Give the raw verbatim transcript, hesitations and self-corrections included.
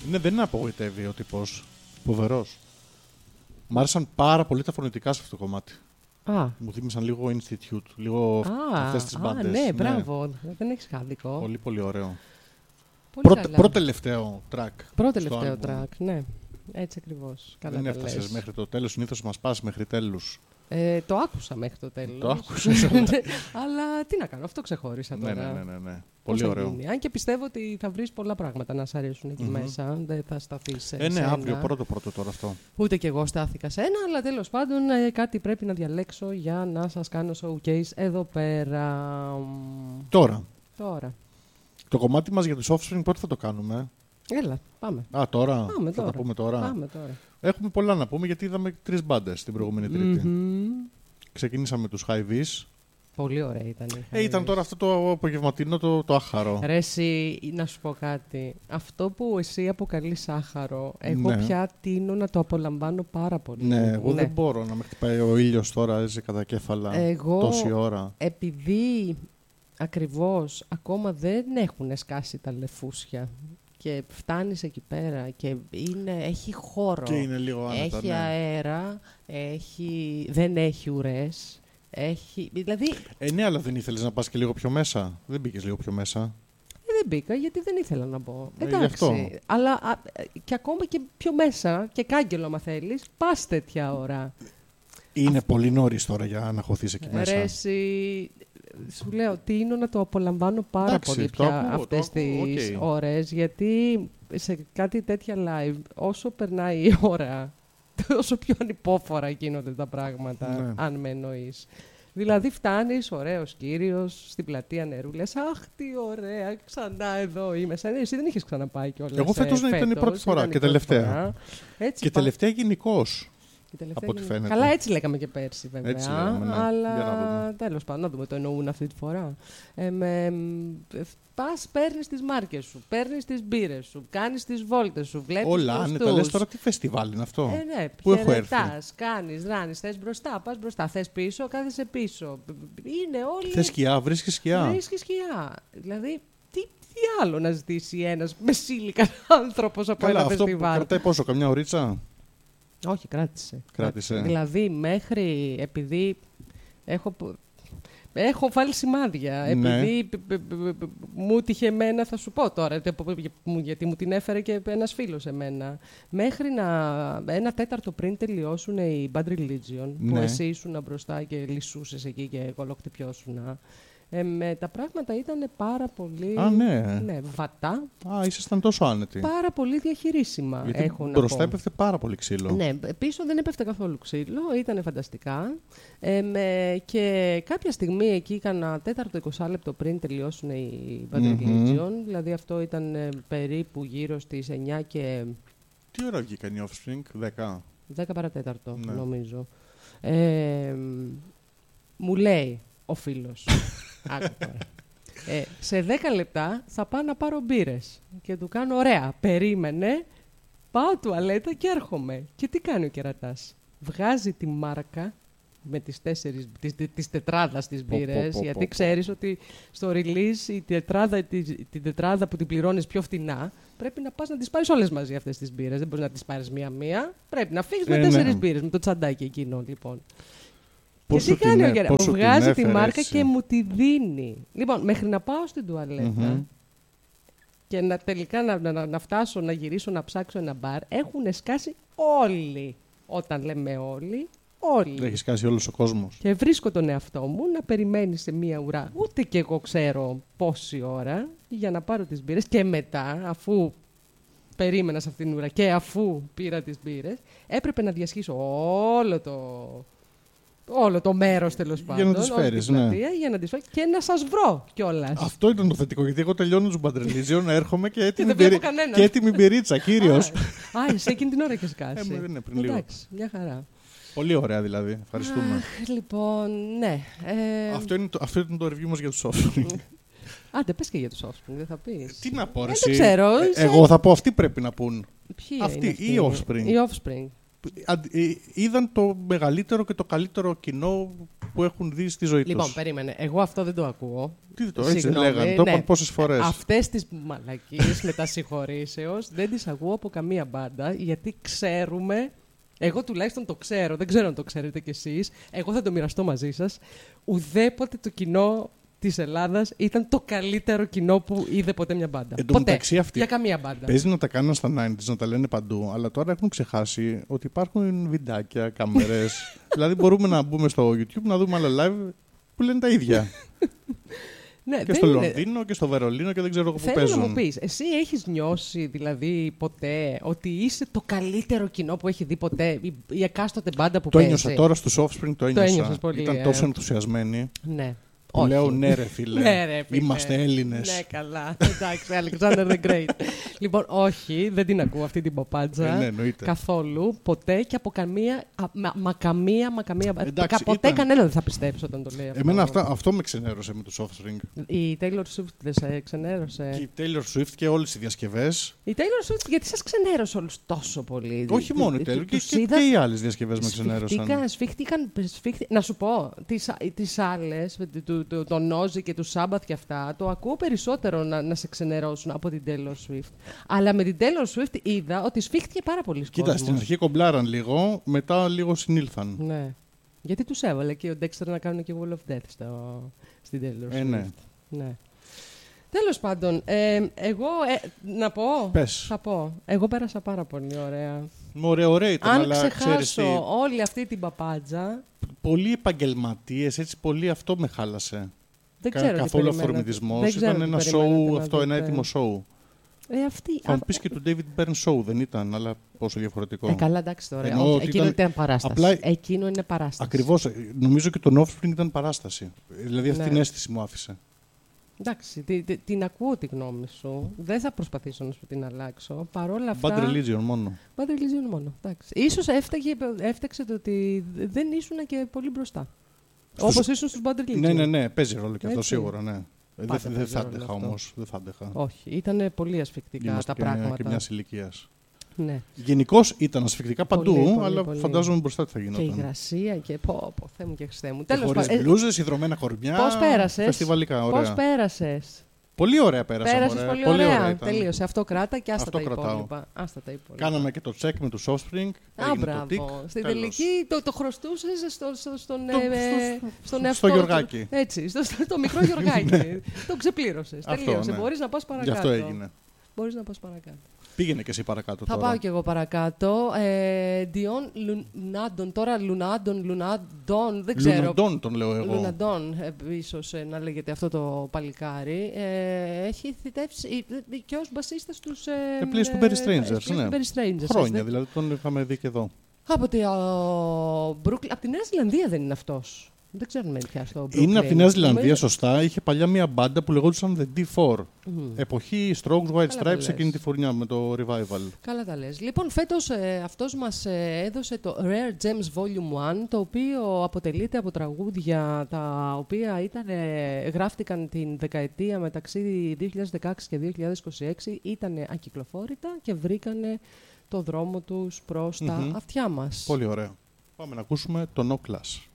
Ναι, δεν είναι απογοητεύει ο τύπος. Φοβερός. Μ' άρεσαν πάρα πολύ τα φωνητικά σε αυτό το κομμάτι. Α. Μου θύμισαν λίγο Institute, λίγο αυτές τις μπάντες. Ναι, μπράβο. Ναι. Δεν έχεις άδικο. Πολύ, πολύ ωραίο. Πολύ Πρώτο-τελευταίο track. Πρώτο-τελευταίο track, ναι. Έτσι ακριβώς. Καλά δεν τα έφτασες λες. μέχρι το τέλος. Συνήθως μας πας μέχρι τέλους. Ε, το άκουσα μέχρι το τέλος. Το άκουσες. Αλλά τι να κάνω, αυτό ξεχώρισα τώρα. Ναι, ναι, ναι, ναι. Πολύ ωραίο. Αν και πιστεύω ότι θα βρεις πολλά πράγματα να σ' αρέσουν εκεί mm-hmm. μέσα. Δεν θα σταθείς σε Ε, ναι, ένα. αύριο πρώτο-πρώτο τώρα αυτό. Ούτε κι εγώ στάθηκα σε ένα, αλλά τέλος πάντων ε, κάτι πρέπει να διαλέξω για να σας κάνω showcase εδώ πέρα. Τώρα. Τώρα. Το κομμάτι μας για τους Offspring πότε θα το κάνουμε? Έλα, πάμε. Α, τώρα. Πάμε θα τώρα. τα πούμε τώρα. Πάμε τώρα. Έχουμε πολλά να πούμε γιατί είδαμε τρεις μπάντες την προηγούμενη Τρίτη. Mm-hmm. Ξεκινήσαμε με τους High Vis. Πολύ ωραία ήταν. Ε, ήταν τώρα αυτό το απογευματινό το, το άχαρο. Ρε εσύ, να σου πω κάτι. Αυτό που εσύ αποκαλείς άχαρο, εγώ ναι. πια τείνω να το απολαμβάνω πάρα πολύ. Ναι, εγώ ναι. δεν μπορώ να με χτυπάει ο ήλιος τώρα έτσι κατά κέφαλα εγώ, τόση ώρα. Επειδή ακριβώς ακόμα δεν έχουν σκάσει τα λεφούσια και φτάνεις εκεί πέρα και είναι, έχει χώρο, και είναι λίγο άνετα, έχει ναι. αέρα, έχει, δεν έχει ουρές. Έχει, δηλαδή... Ε, ναι, αλλά δεν ήθελες να πας και λίγο πιο μέσα. Δεν μπήκες λίγο πιο μέσα. Ε, δεν μπήκα γιατί δεν ήθελα να μπω. Ε, Εντάξει. Αλλά α, και ακόμα και πιο μέσα και κάγκελο, άμα θέλεις, πας τέτοια ώρα. Είναι Αυτό... πολύ νωρίς τώρα για να χωθείς εκεί μέσα. Ρε, εσύ, σου λέω, τείνω να το απολαμβάνω πάρα Εντάξει, πολύ πια ακούω, αυτές τις okay. ώρες, γιατί σε κάτι τέτοια live, όσο περνάει η ώρα, όσο πιο ανυπόφορα γίνονται τα πράγματα, ναι. αν με εννοείς. Δηλαδή φτάνεις, ωραίος κύριος, στην πλατεία νερού, λες, αχ, τι ωραία, ξανά εδώ είμαι. Σαν, εσύ δεν είχες ξαναπάει κιόλας. Εγώ φέτος δεν ήταν η πρώτη φορά και τελευταία. Έτσι, και πα... τελευταία γενικώς. Από ό,τι φαίνεται. Καλά, έτσι λέγαμε και πέρσι, βέβαια. Έτσι λέγαμε, ναι. Αλλά τέλος πάντων, να δούμε το εννοούν αυτή τη φορά. Ε, με, πας, παίρνεις τις μάρκες σου, παίρνεις τις μπύρες σου, κάνεις τις βόλτες σου, βλέπεις όλα τους άνετα, λες τώρα τι φεστιβάλ είναι αυτό. Ε, ναι, που έχω έρθει. Κάνεις, ράνεις, θες μπροστά, πας μπροστά, θες πίσω, κάθεσαι πίσω. Είναι όλοι... Θες σκιά, βρίσκεις σκιά. Βρίσκεις σκιά. Δηλαδή, τι, τι άλλο να ζητήσει ένας μεσήλικα άνθρωπος από Καλά, ένα αυτό φεστιβάλ. Κρατάει πόσο, καμιά ωρίτσα? Όχι, κράτησε. Κράτησε. Δηλαδή, μέχρι, επειδή έχω, έχω βάλει σημάδια, ναι. επειδή μου τύχε εμένα, θα σου πω τώρα, γιατί μου την έφερε και ένας φίλος εμένα, μέχρι να, ένα τέταρτο πριν τελειώσουν οι Bad Religion, ναι. που εσύ ήσουν μπροστά και λυσούσες εκεί και κολοκτυπιώσουν. Ε, με, τα πράγματα ήταν πάρα πολύ Α, ναι. Ναι, βατά. Α, ήσασταν τόσο άνετοι. Πάρα πολύ διαχειρίσιμα. Γιατί έχω μπροστά να πω. έπεφτε πάρα πολύ ξύλο. Ναι, πίσω δεν έπεφτε καθόλου ξύλο, ήταν φανταστικά. Ε, με, και κάποια στιγμή εκεί, κάνα τέταρτο είκοσι λεπτό πριν τελειώσουν οι Bad mm-hmm. Religion, δηλαδή αυτό ήταν ε, περίπου γύρω στις εννιά και... Τι ώρα βγήκαν οι Offspring, δέκα? δέκα παρατέταρτο, ναι. νομίζω. Ε, μου λέει ο φίλος... Άκου τώρα. Ε, σε δέκα λεπτά θα πάω να πάρω μπύρες. Και του κάνω, ωραία, περίμενε, πάω τουαλέτα και έρχομαι. Και τι κάνει ο κερατάς? Βγάζει τη μάρκα με τις τέσσερις, τις, τις τετράδας τις μπύρες, γιατί ξέρεις ότι στο release η τετράδα, τη, την τετράδα που την πληρώνεις πιο φτηνά, πρέπει να πας να τις πάρεις όλες μαζί αυτές τις μπύρες. Δεν μπορείς να τις πάρεις μία-μία, πρέπει να φύγεις με ε, τέσσερις ναι. μπύρες, με το τσαντάκι εκείνο λοιπόν. Πόσο και τι κάνει την, ο Γεράς? Μου βγάζει τη μάρκα έτσι. Και μου τη δίνει. Λοιπόν, μέχρι να πάω στην τουαλέτα mm-hmm. και να, τελικά να, να, να φτάσω, να γυρίσω, να ψάξω ένα μπαρ, έχουν σκάσει όλοι. Όταν λέμε όλοι, όλοι. Έχει σκάσει όλος ο κόσμος. Και βρίσκω τον εαυτό μου να περιμένει σε μία ουρά, ούτε κι εγώ ξέρω πόση ώρα, για να πάρω τις μπύρες. Και μετά, αφού περίμενα σε αυτήν την ουρά και αφού πήρα τις μπύρες, έπρεπε να διασχίσω όλο το... όλο το μέρος τέλος πάντων. Για να τις φέρεις, ναι. Πλατεία, για να τις φέρεις και να σας βρω κιόλας. Αυτό ήταν το θετικό, γιατί εγώ τελειώνω τους Bad Religion, έρχομαι και έτοιμη, μπυρί... και έτοιμη μπυρίτσα, κύριος. Α, εσύ εκείνη την ώρα έχεις κάσει. Ε, ναι, πριν λίγο. Εντάξει, μια χαρά. Πολύ ωραία δηλαδή, ευχαριστούμε. Αχ, λοιπόν, ναι. Ε... Αυτό, είναι το, αυτό ήταν το review μας για τους Offspring. Άντε, πες και για τους Offspring, δεν θα πεις. Τι να πω, ρε, δεν ξέρω. Ε, εγώ θα πω, αυτοί πρέπει να πούν. Ποιοι αυτοί, είναι αυτοί, οι Offspring. Οι Offspring. είδαν το μεγαλύτερο και το καλύτερο κοινό που έχουν δει στη ζωή λοιπόν, τους. Λοιπόν, περίμενε. Εγώ αυτό δεν το ακούω. Τι το, έτσι δεν λέγανε. Το ναι. είπαν πόσες φορές. Αυτές τις μαλακίες με τα συγχωρήσεως δεν τις ακούω από καμία μπάντα, γιατί ξέρουμε. Εγώ τουλάχιστον το ξέρω, δεν ξέρω αν το ξέρετε κι εσείς. Εγώ θα το μοιραστώ μαζί σας. Ουδέποτε το κοινό της Ελλάδας ήταν το καλύτερο κοινό που είδε ποτέ μια μπάντα. Εν τω ποτέ. μεταξύ αυτοί Για καμία μπάντα. παίζει να τα κάνουν στα ενενήντα, να τα λένε παντού, αλλά τώρα έχουν ξεχάσει ότι υπάρχουν βιντεάκια, κάμερες. Δηλαδή μπορούμε να μπούμε στο YouTube να δούμε άλλα live που λένε τα ίδια. Ναι, και στο είναι... Λονδίνο και στο Βερολίνο και δεν ξέρω πού παίζουν. Θέλω να μου πεις, εσύ έχεις νιώσει δηλαδή ποτέ ότι είσαι το καλύτερο κοινό που έχει δει ποτέ η, η εκάστοτε μπάντα που το παίζει? Το ένιωσα τώρα στους Offspring, το ένιωσα. Το Ήταν ε. τόσο ενθουσιασμένοι. Ναι. Που Όχι. λέω ναι ρε φίλε, ναι, ρε, φίλε. Είμαστε Έλληνες. Ναι, καλά. Εντάξει, Alexander the Great. Λοιπόν, όχι, δεν την ακούω αυτή την ποπάντζα. Ε, ναι, εννοείται. Καθόλου, ποτέ και από καμία, α, μα, μα καμία, μα καμία. Εντάξει, ποτέ ήταν... κανένα δεν θα πιστέψει όταν το λέει αυτό. Εμένα αυτά, αυτό με ξενέρωσε με τους Offspring. Η Taylor Swift δεν σε ξενέρωσε? Και η Taylor Swift και όλες οι διασκευές. Η Taylor Swift γιατί σας ξενέρωσε όλους τόσο πολύ? Όχι μόνο η Taylor, και, και, είδα... και οι άλλες διασκευές με ξενέρωσαν. Σφίχτηκαν, σφίχτηκαν, να σου πω, τις, τις άλλες, τον Ozzy και του Sabbath και αυτά, το ακούω περισσότερο να, να σε ξενερώσουν από την Taylor Swift. Αλλά με την Taylor Swift είδα ότι σφίχτηκε πάρα πολύ κόσμος. Κοίτα, στην αρχή κομπλάραν λίγο, μετά λίγο συνήλθαν. Ναι. Γιατί τους έβαλε και ο Dexter να κάνουν και Wall of Death στο, στην Taylor Swift. Ε, ναι. ναι. Τέλος πάντων, ε, εγώ ε, να πω, Πες. θα πω, εγώ πέρασα πάρα πολύ ωραία. Ωραία, ωραία ήταν, αν αλλά ξέρεις τι, όλη αυτή την παπάντζα. Πολλοί επαγγελματίες, έτσι πολύ αυτό με χάλασε. Δεν Κα, ξέρω καθόλου αφορμητισμός, ήταν ένα show, αυτό, ένα έτοιμο show. Ε, αυτή, θα μου πεις και του David Byrne show, δεν ήταν, αλλά πόσο διαφορετικό. Ε, καλά, εντάξει τώρα. Εννοώ, όχι, εκείνο ήταν, ήταν παράσταση. Απλά, εκείνο είναι παράσταση. Ακριβώς. Νομίζω και το Offspring ήταν παράσταση. Δηλαδή αυτή ναι. την αίσθηση μου άφησε. Εντάξει, την, την, την ακούω τη γνώμη σου. Δεν θα προσπαθήσω να σου την αλλάξω. Παρ' όλα αυτά. Bad Religion μόνο. Bad Religion μόνο. Εντάξει. Ίσως έφταγε, έφταξε το ότι δεν ήσουν και πολύ μπροστά. Στους... Όπως ήσουν στους Bad Religion. Ναι, ναι, ναι. Παίζει ρόλο και αυτό έτσι. σίγουρα, ναι. Δεν δε θα άντεχα όμως. Δεν θα άντεχα. Όχι, ήταν πολύ ασφικτικά Είμαστε τα πράγματα. Και μιας ηλικίας. Ναι. Γενικώς ήταν ασφικτικά παντού, πολύ, πολύ, αλλά πολύ. φαντάζομαι μπροστά τι θα γινόταν. Και η υγρασία και πω, πω, Θεέ μου και Χριστέ μου. Τέλος πάντων. Χωρίς μπλούζες, ιδρωμένα κορμιά. Πώς πέρασες? Φεστιβαλικά, ωραία. Πώς πέρασες? Πολύ ωραία πέρασα. Πέρασες ωραία. πολύ, πολύ ωραία. ωραία Τελείωσε. Αυτό κράτα και άστα, αυτό τα κρατάω. υπόλοιπα. άστα τα υπόλοιπα. Κάναμε και το check με τους Offspring. Α, μπράβο. Στην τελική το, το χρωστούσες στο, στο, στον, το, ε, στο, στον εαυτό στο Γιωργάκη. Έτσι, στο, στο, το μικρό Γιωργάκη. Το ξεπλήρωσες. Τελείωσε. Ναι. Μπορείς να πας παρακάτω. Γι' αυτό έγινε. Μπορείς να πας παρακάτω. Πήγαινε και εσύ παρακάτω. Θα τώρα. πάω κι εγώ παρακάτω. Ε, Διόν Λουνάντον, τώρα Λουνάντον, Λουνάντον, δεν ξέρω. Λουναντών τον λέω εγώ. Λουναντών, ε, ίσως ε, να λέγεται αυτό το παλικάρι. Ε, έχει θητεύσει ε, και ως μπασίστας τους... Ε, ε, πλήρες του Berry Strangers, ναι. Berry Strangers. Χρόνια, ας, δηλαδή τον είχαμε δει και εδώ. Από τη Brooklyn, από τη Νέα Ζηλανδία δεν είναι αυτός. Δεν ξέρουμε πια στο Brooklyn. Είναι από τη Νέα Ζηλανδία, σωστά. Είχε παλιά μια μπάντα που λεγόντουσαν The ντι φορ. Mm. Εποχή Strokes, White Καλά Stripes, εκείνη τη φουρνιά με το revival. Καλά τα λες. Λοιπόν, φέτος ε, αυτός μας ε, έδωσε το Rare Gems Volume ένα, το οποίο αποτελείται από τραγούδια τα οποία ήταν, ε, γράφτηκαν την δεκαετία μεταξύ δύο χιλιάδες δεκαέξι και δύο χιλιάδες είκοσι έξι, ήταν ακυκλοφόρητα και βρήκανε το δρόμο τους προς mm-hmm. τα αυτιά μας. Πολύ ωραία. Πάμε να ακούσουμε το No Class.